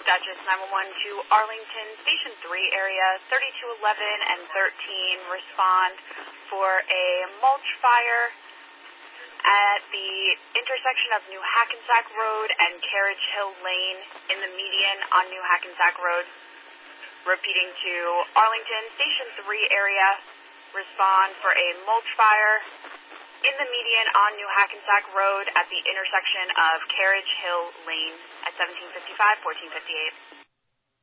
Dutchess 911 to Arlington, Station 3 area, 3211 and 13. Respond for a mulch fire at the intersection of New Hackensack Road and Carriage Hill Lane in the median on New Hackensack Road. Repeating to Arlington, Station 3 area, respond for a mulch fire in the median on New Hackensack Road at the intersection of Carriage Hill Lane at 1755, 1458.